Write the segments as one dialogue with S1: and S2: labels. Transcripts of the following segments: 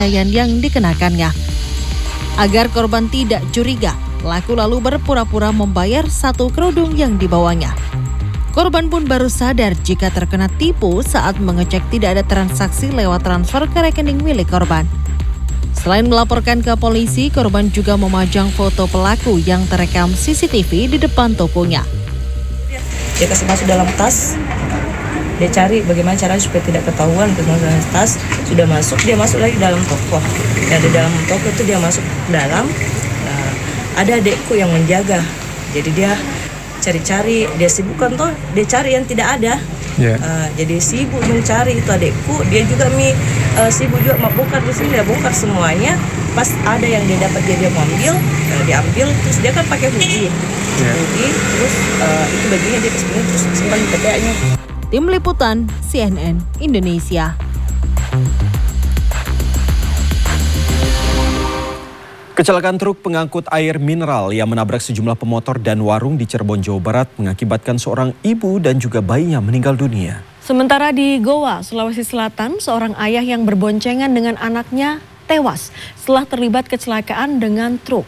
S1: yang dikenakannya. Agar korban tidak curiga, pelaku lalu berpura-pura membayar satu kerudung yang dibawanya. Korban pun baru sadar jika terkena tipu saat mengecek tidak ada transaksi lewat transfer ke rekening milik korban. Selain melaporkan ke polisi, korban juga memajang foto pelaku yang terekam CCTV di depan tokonya.
S2: Dia kasih masuk dalam tas, dia cari bagaimana caranya supaya tidak ketahuan ke dalam tas. Sudah masuk, dia masuk lagi dalam toko. Dan di dalam toko itu dia masuk ke dalam, ada adekku yang menjaga. Jadi dia cari-cari, dia sibukkan tuh, dia cari yang tidak ada. Jadi sibuk mencari itu adekku, dia juga sibuk juga mau bongkar di sini, dia bongkar semuanya. Pas ada yang dia dapat dia mau ambil, diambil, terus dia kan pakai hoodie, terus itu bajunya dia kesimpan terus simpan di PTA-nya.
S1: Tim Liputan CNN Indonesia.
S3: Kecelakaan truk pengangkut air mineral yang menabrak sejumlah pemotor dan warung di Cirebon, Jawa Barat mengakibatkan seorang ibu dan juga bayinya meninggal dunia.
S4: Sementara di Goa, Sulawesi Selatan, seorang ayah yang berboncengan dengan anaknya tewas setelah terlibat kecelakaan dengan truk.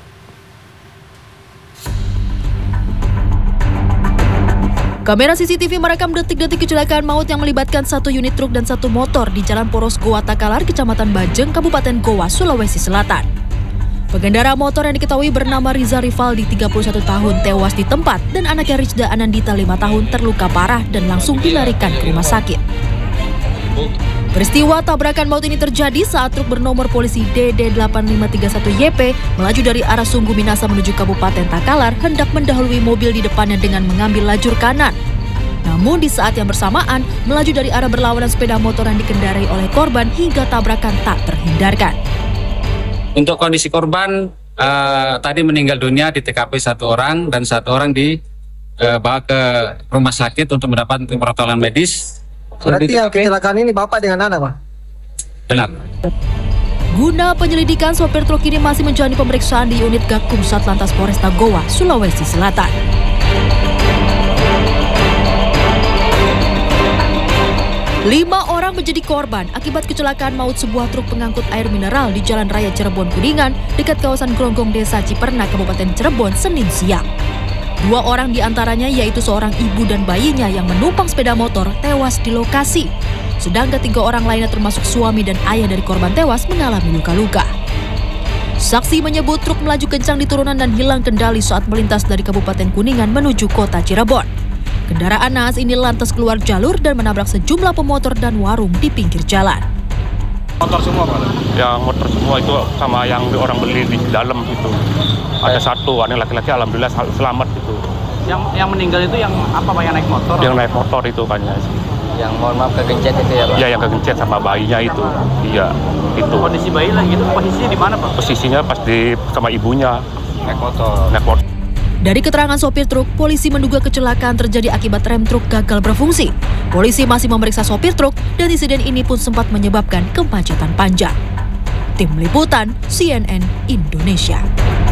S4: Kamera CCTV merekam detik-detik kecelakaan maut yang melibatkan satu unit truk dan satu motor di Jalan Poros Goa Takalar, Kecamatan Bajeng, Kabupaten Goa, Sulawesi Selatan. Pengendara motor yang diketahui bernama Riza Rivaldi, 31 tahun, tewas di tempat dan anaknya Rizda Anandita, 5 tahun, terluka parah dan langsung dilarikan ke rumah sakit. Peristiwa tabrakan maut ini terjadi saat truk bernomor polisi DD8531YP melaju dari arah Sungguh Minasa menuju Kabupaten Takalar hendak mendahului mobil di depannya dengan mengambil lajur kanan. Namun di saat yang bersamaan, melaju dari arah berlawanan sepeda motor yang dikendarai oleh korban hingga tabrakan tak terhindarkan.
S5: Untuk kondisi korban, tadi meninggal dunia di TKP satu orang dan satu orang dibawa ke rumah sakit untuk mendapat pertolongan medis.
S6: Berarti yang kecelakaan ini bapak dengan anak, Pak?
S5: Benar.
S4: Guna penyelidikan, sopir truk ini masih menjalani pemeriksaan di unit Gakum Satlantas Polresta Goa, Sulawesi Selatan. Lima orang menjadi korban akibat kecelakaan maut sebuah truk pengangkut air mineral di Jalan Raya Cirebon Kuningan dekat kawasan Gronggong Desa Ciperna, Kabupaten Cirebon, Senin siang. 2 orang diantaranya yaitu seorang ibu dan bayinya yang menumpang sepeda motor tewas di lokasi. Sedangkan 3 orang lainnya termasuk suami dan ayah dari korban tewas mengalami luka-luka. Saksi menyebut truk melaju kencang di turunan dan hilang kendali saat melintas dari Kabupaten Kuningan menuju kota Cirebon. Kendaraan naas ini lantas keluar jalur dan menabrak sejumlah pemotor dan warung di pinggir jalan.
S7: Motor semua, Pak? Yang motor semua itu sama yang orang beli di dalam itu. Ada satu, yang laki-laki alhamdulillah selamat itu.
S8: Yang meninggal itu yang apa, Pak? Yang naik motor?
S7: Yang naik motor itu kan ya.
S8: Yang mohon maaf kegencet itu ya, Pak?
S7: Iya, yang kegencet sama bayinya itu. Iya, itu.
S8: Kondisi bayi lagi itu posisinya di mana, Pak?
S7: Posisinya pas sama ibunya.
S8: Naik motor.
S4: Dari keterangan sopir truk, polisi menduga kecelakaan terjadi akibat rem truk gagal berfungsi. Polisi masih memeriksa sopir truk dan insiden ini pun sempat menyebabkan kemacetan panjang. Tim Liputan CNN Indonesia.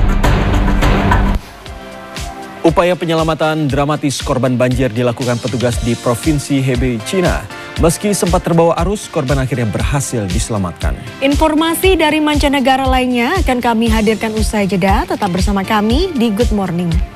S3: Upaya penyelamatan dramatis korban banjir dilakukan petugas di Provinsi Hebei, China. Meski sempat terbawa arus, korban akhirnya berhasil diselamatkan.
S4: Informasi dari mancanegara lainnya akan kami hadirkan usai jeda. Tetap bersama kami di Good Morning.